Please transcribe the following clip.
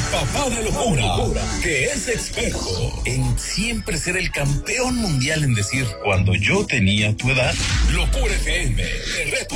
papá de locura, que es experto en siempre ser el campeón mundial en decir, cuando yo tenía tu edad, Locura FM, te reto